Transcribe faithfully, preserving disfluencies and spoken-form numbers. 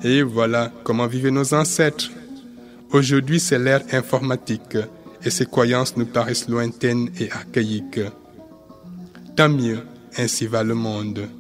Et voilà comment vivaient nos ancêtres. Aujourd'hui, c'est l'ère informatique et ces croyances nous paraissent lointaines et archaïques. Tant mieux, ainsi va le monde.